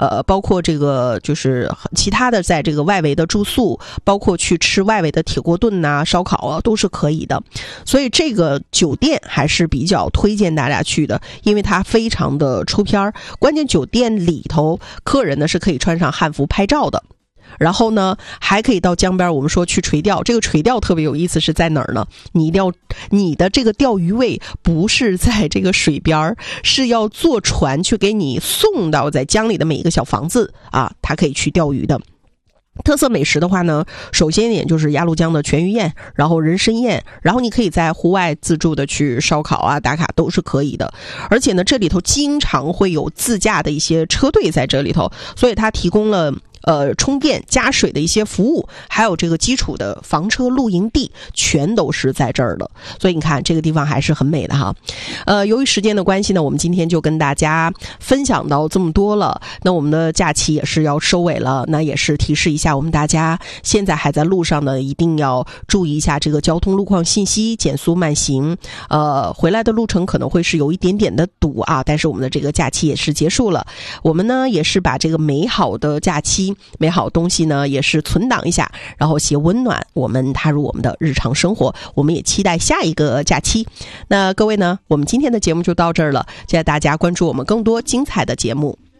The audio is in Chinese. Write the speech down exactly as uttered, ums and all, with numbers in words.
呃，包括这个就是其他的在这个外围的住宿，包括去吃外围的铁锅炖呐、烧烤啊，都是可以的。所以这个酒店还是比较推荐大家去的，因为它非常的出片儿。关键酒店里头客人呢是可以穿上汉服拍照的。然后呢，还可以到江边，我们说去垂钓。这个垂钓特别有意思，是在哪儿呢？你一定要，你的这个钓鱼位不是在这个水边，是要坐船去给你送到在江里的每一个小房子啊，它可以去钓鱼的。特色美食的话呢，首先一点就是鸭绿江的全鱼宴，然后人参宴，然后你可以在户外自助的去烧烤啊、打卡都是可以的。而且呢，这里头经常会有自驾的一些车队在这里头，所以它提供了呃，充电加水的一些服务，还有这个基础的房车露营地，全都是在这儿的。所以你看这个地方还是很美的哈。呃，由于时间的关系呢，我们今天就跟大家分享到这么多了。那我们的假期也是要收尾了，那也是提示一下我们大家，现在还在路上呢，一定要注意一下这个交通路况信息，减速慢行。呃，回来的路程可能会是有一点点的堵啊，但是我们的这个假期也是结束了。我们呢也是把这个美好的假期美好东西呢也是存档一下，然后携温暖我们踏入我们的日常生活。我们也期待下一个假期。那各位呢，我们今天的节目就到这儿了，谢谢大家关注我们更多精彩的节目。